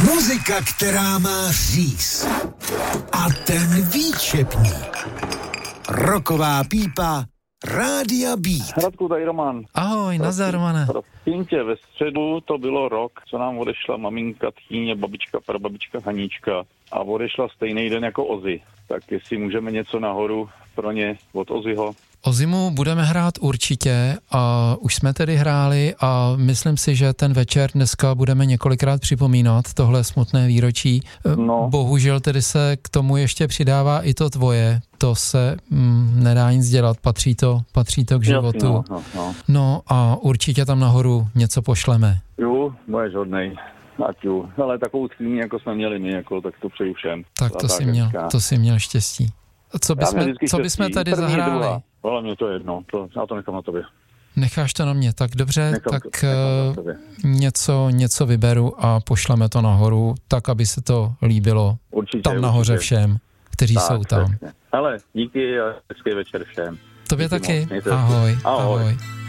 Muzika, která má říz. A ten výčepník. Rocková pípa Rádia Beat. Radku, tady Roman. Ahoj, nazdar, Romane. Prosím tě, ve středu to bylo rok, co nám odešla maminka, tchýně, babička, prababička Haníčka a odešla stejný den jako Ozzy. Tak jestli můžeme něco nahoru pro ně od Ozzyho. O zimu budeme hrát určitě a už jsme tedy hráli a myslím si, že ten večer dneska budeme několikrát připomínat tohle smutné výročí. No. Bohužel tedy se k tomu ještě přidává i to tvoje, to se nedá nic dělat, patří to k životu. No a určitě tam nahoru něco pošleme. Jo, budeš hodnej. Ale takovou tchýni, jako jsme měli my, jako, tak to přeju všem. Tak to jsi měl štěstí. Co bychom tady zahráli? Ale mě to je jedno, já to nechám na tobě. Necháš to na mě, tak dobře, něco vyberu a pošleme to nahoru, tak, aby se to líbilo tam nahoře všem, kteří jsou tam. Ale díky a hezký večer všem. Tobě taky, ahoj.